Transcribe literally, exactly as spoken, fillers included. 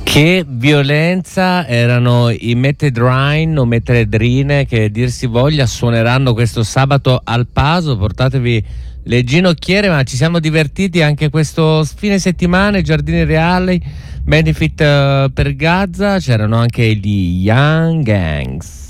Che violenza, erano i Metedrine o Metedrine che dir si voglia suoneranno questo sabato al Paso. Portatevi le ginocchiere, ma ci siamo divertiti anche questo fine settimana, i Giardini Reali, benefit uh, per Gaza, c'erano anche gli Young Gangs.